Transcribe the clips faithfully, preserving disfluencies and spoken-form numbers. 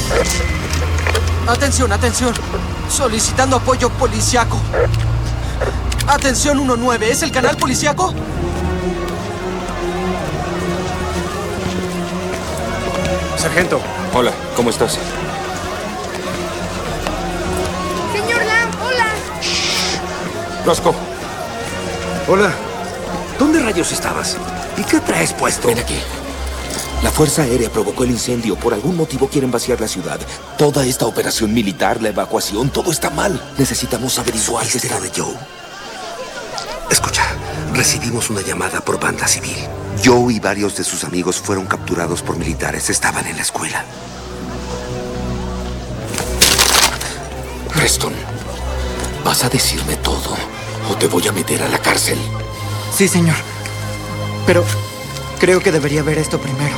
Atención, atención. Solicitando apoyo policiaco. Atención uno nueve, ¿es el canal policiaco? Sargento. Hola, ¿cómo estás? Señor Lam, hola. Roscoe. Hola. ¿Dónde rayos estabas? ¿Y qué traes puesto? Ven aquí. La Fuerza Aérea provocó el incendio. Por algún motivo quieren vaciar la ciudad. Toda esta operación militar, la evacuación, todo está mal. Necesitamos averiguar qué ¿Supiste está... lo de Joe? Escucha, recibimos una llamada por banda civil. Joe y varios de sus amigos fueron capturados por militares. Estaban en la escuela. Preston, ¿vas a decirme todo o te voy a meter a la cárcel? Sí, señor. Pero creo que debería ver esto primero.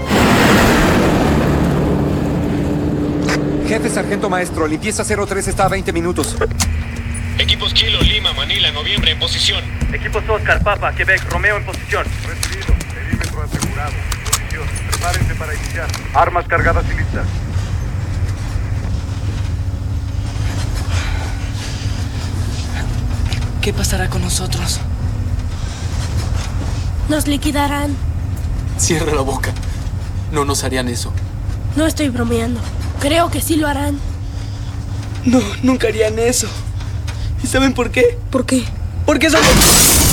Jefe, sargento maestro, limpieza cero tres está a veinte minutos. Equipos Kilo, Lima, Manila, noviembre, en posición. Equipos Oscar, Papa, Quebec, Romeo en posición. Recibido. Perímetro asegurado. Posición. Prepárense para iniciar. Armas cargadas y listas. ¿Qué pasará con nosotros? Nos liquidarán. Cierra la boca. No nos harían eso. No estoy bromeando. Creo que sí lo harán. No, nunca harían eso. ¿Y saben por qué? ¿Por qué? Porque son...